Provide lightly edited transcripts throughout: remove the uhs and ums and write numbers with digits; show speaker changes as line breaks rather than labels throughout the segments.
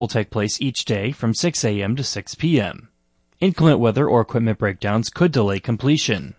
will take place each day from 6 a.m. to 6 p.m. Inclement weather or equipment breakdowns could delay completion.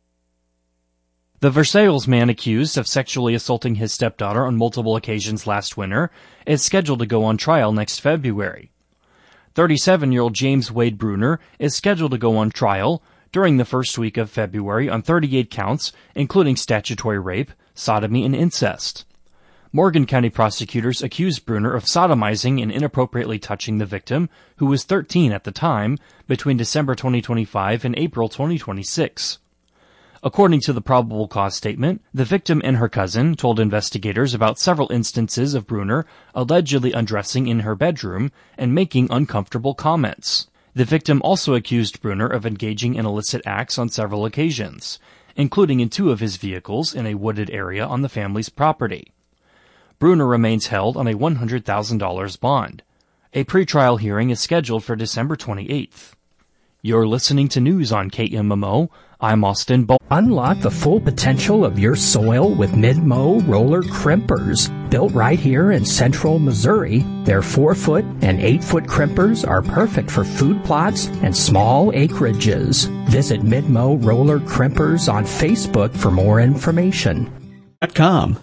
The Versailles man accused of sexually assaulting his stepdaughter on multiple occasions last winter is scheduled to go on trial next February. 37-year-old James Wade Bruner is scheduled to go on trial during the first week of February on 38 counts, including statutory rape, sodomy, and incest. Morgan County prosecutors accused Bruner of sodomizing and inappropriately touching the victim, who was 13 at the time, between December 2025 and April 2026. According to the probable cause statement, the victim and her cousin told investigators about several instances of Bruner allegedly undressing in her bedroom and making uncomfortable comments. The victim also accused Bruner of engaging in illicit acts on several occasions, including in 2 of his vehicles in a wooded area on the family's property. Bruner remains held on a $100,000 bond. A pretrial hearing is scheduled for December 28th. You're listening to news on KMMO. I'm Austin Bull.
Unlock the full potential of your soil with Mid-Mow roller crimpers. Built right here in central Missouri, their 4-foot and 8-foot crimpers are perfect for food plots and small acreages. Visit Mid-Mow roller crimpers on Facebook for more information.
.com.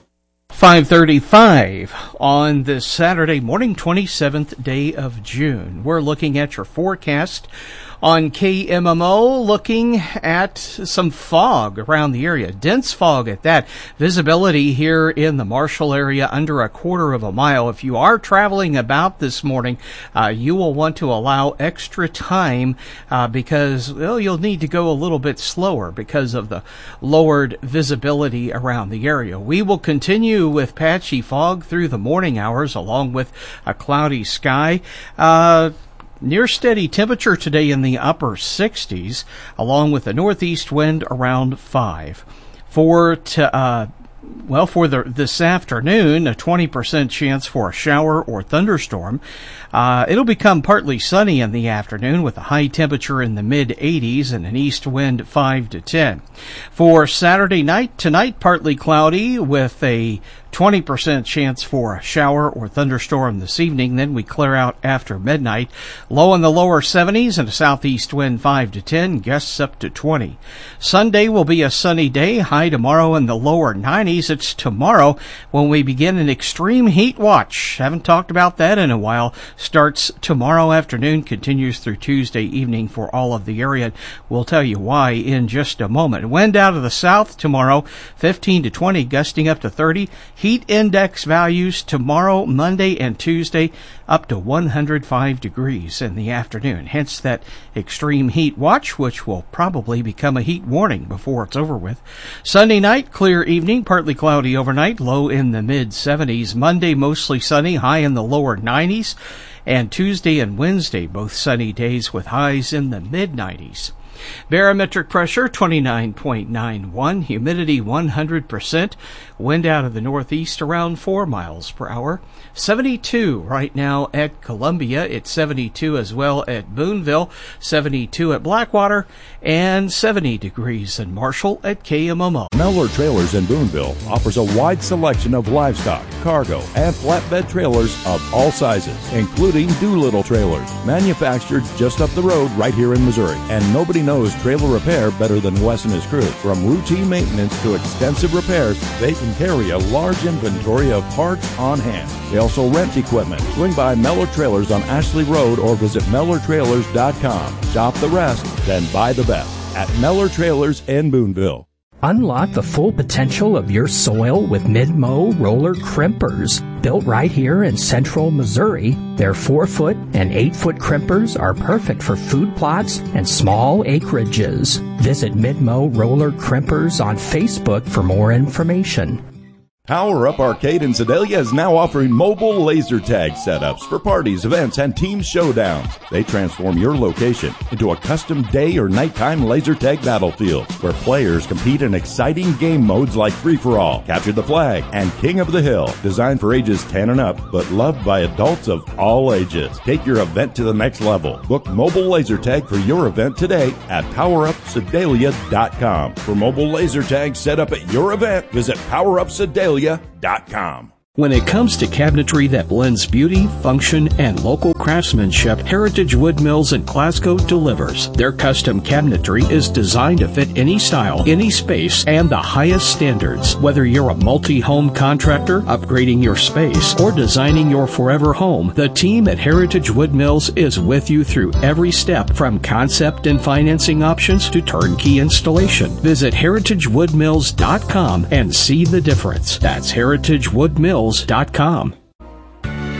5:35 on this Saturday morning, 27th day of June. We're looking at your forecast on KMMO, looking at some fog around the area, dense fog at that. Visibility here in the Marshall area under a quarter of a mile. If you are traveling about this morning, you will want to allow extra time because you'll need to go a little bit slower because of the lowered visibility around the area. We will continue with patchy fog through the morning hours along with a cloudy sky. Near steady temperature today in the upper 60s, along with a northeast wind around 5. For this afternoon, a 20% chance for a shower or thunderstorm. It'll become partly sunny in the afternoon with a high temperature in the mid-80s and an east wind 5 to 10. For Saturday night, tonight partly cloudy with a 20% chance for a shower or thunderstorm this evening. Then we clear out after midnight. Low in the lower 70s and a southeast wind 5 to 10, gusts up to 20. Sunday will be a sunny day. High tomorrow in the lower 90s. It's tomorrow when we begin an extreme heat watch. Haven't talked about that in a while. Starts tomorrow afternoon, continues through Tuesday evening for all of the area. We'll tell you why in just a moment. Wind out of the south tomorrow, 15 to 20, gusting up to 30. Heat index values tomorrow, Monday, and Tuesday up to 105 degrees in the afternoon. Hence that extreme heat watch, which will probably become a heat warning before it's over with. Sunday night, clear evening, partly cloudy overnight, low in the mid-70s. Monday, mostly sunny, high in the lower 90s. And Tuesday and Wednesday, both sunny days with highs in the mid-90s. Barometric pressure 29.91, humidity 100%, wind out of the northeast around 4 miles per hour. 72 right now at Columbia. It's 72 as well at Boonville, 72 at Blackwater, and 70 degrees in Marshall at KMMO.
Mellor Trailers in Boonville offers a wide selection of livestock, cargo, and flatbed trailers of all sizes, including Doolittle trailers, manufactured just up the road right here in Missouri. And nobody knows trailer repair better than Wes and his crew. From routine maintenance to extensive repairs, they can carry a large inventory of parts on hand. They also rent equipment. Swing by Mellor Trailers on Ashley Road or visit MellerTrailers.com. Shop the rest, then buy the best at Mellor Trailers in Boonville.
Unlock the full potential of your soil with Mid-Mow roller crimpers. Built right here in central Missouri, their 4-foot and 8-foot crimpers are perfect for food plots and small acreages. Visit Mid-Mow roller crimpers on Facebook for more information.
Power Up Arcade in Sedalia is now offering mobile laser tag setups for parties, events, and team showdowns. They transform your location into a custom day or nighttime laser tag battlefield where players compete in exciting game modes like Free-for-All, Capture the Flag, and King of the Hill. Designed for ages 10 and up, but loved by adults of all ages. Take your event to the next level. Book mobile laser tag for your event today at PowerUpSedalia.com. For mobile laser tag set up at your event, visit PowerUpSedalia.com.
When it comes to cabinetry that blends beauty, function, and local craftsmanship, Heritage Wood Mills in Glasgow delivers. Their custom cabinetry is designed to fit any style, any space, and the highest standards. Whether you're a multi-home contractor, upgrading your space, or designing your forever home, the team at Heritage Wood Mills is with you through every step, from concept and financing options to turnkey installation. Visit heritagewoodmills.com and see the difference. That's heritagewoodmills.com.